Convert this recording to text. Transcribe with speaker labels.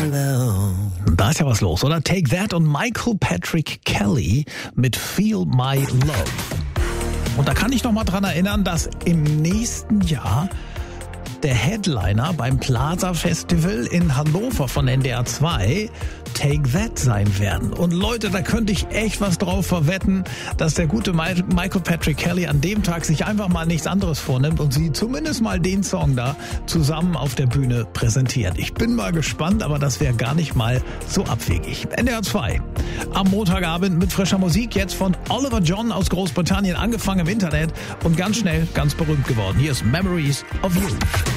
Speaker 1: Da ist ja was los, oder? Take That und Michael Patrick Kelly mit Feel My Love. Und da kann ich noch mal dran erinnern, dass im nächsten Jahr der Headliner beim Plaza Festival in Hannover von NDR 2 Take That sein werden. Und Leute, da könnte ich echt was drauf verwetten, dass der gute Michael Patrick Kelly an dem Tag sich einfach mal nichts anderes vornimmt und sie zumindest mal den Song da zusammen auf der Bühne präsentiert. Ich bin mal gespannt, aber das wäre gar nicht mal so abwegig. NDR 2 am Montagabend mit frischer Musik, jetzt von Oliver John aus Großbritannien, angefangen im Internet und ganz schnell ganz berühmt geworden. Hier ist Memories of You.